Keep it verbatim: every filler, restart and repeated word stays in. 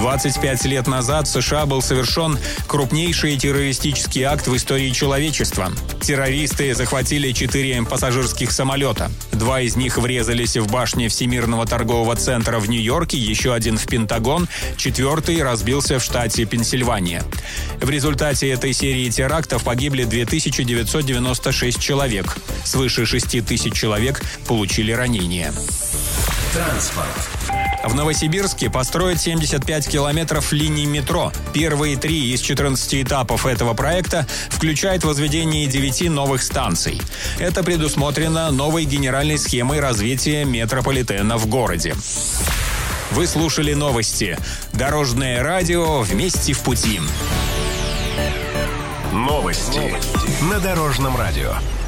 двадцать пять лет назад в США был совершен крупнейший террористический акт в истории человечества. Террористы захватили четыре пассажирских самолета. Два из них врезались в башни Всемирного торгового центра в Нью-Йорке, еще один в Пентагон, четвертый разбился в штате Пенсильвания. В результате этой серии терактов погибли две тысячи девятьсот девяносто шесть человек. Свыше шести тысяч человек получили ранения. Транспорт. В Новосибирске построят семьдесят пять километров линий метро. Первые три из четырнадцати этапов этого проекта включают возведение девяти новых станций. Это предусмотрено новой генеральной схемой развития метрополитена в городе. Вы слушали новости. Дорожное радио «Вместе в пути». Новости на Дорожном радио.